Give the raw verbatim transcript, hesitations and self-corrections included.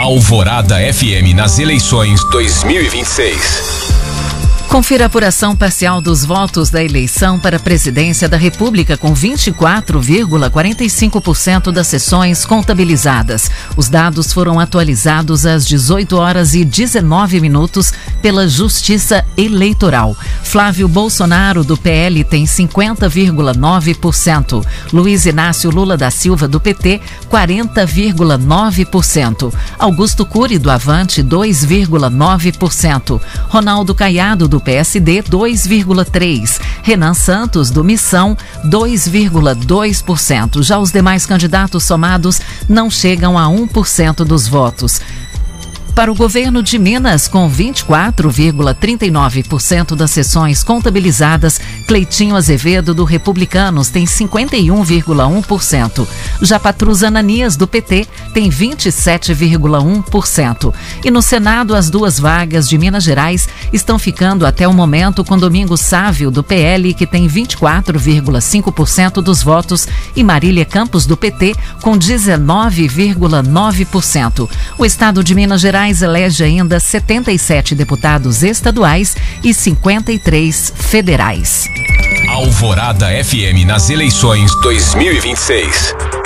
Alvorada F M nas eleições dois mil e vinte e seis. Confira a apuração parcial dos votos da eleição para a presidência da República com vinte e quatro vírgula quarenta e cinco por cento das sessões contabilizadas. Os dados foram atualizados às dezoito horas e dezenove minutos pela Justiça Eleitoral. Flávio Bolsonaro, do P L, tem cinquenta vírgula nove por cento. Luiz Inácio Lula da Silva, do P T, quarenta vírgula nove por cento. Augusto Cury, do Avante, dois vírgula nove por cento. Ronaldo Caiado, do P S D, dois vírgula três por cento. Renan Santos, do Missão, dois vírgula dois por cento. Já os demais candidatos somados não chegam a um por cento dos votos. Para o governo de Minas, com vinte e quatro vírgula trinta e nove por cento das sessões contabilizadas, Cleitinho Azevedo, do Republicanos, tem cinquenta e um vírgula um por cento. Já Patrus Ananias, do P T, tem vinte e sete vírgula um por cento. E no Senado, as duas vagas de Minas Gerais estão ficando até o momento com Domingos Sávio, do P L, que tem vinte e quatro vírgula cinco por cento dos votos, e Marília Campos, do P T, com dezenove vírgula nove por cento. O estado de Minas Gerais elege ainda setenta e sete deputados estaduais e cinquenta e três federais. Alvorada F M nas eleições dois mil e vinte e seis.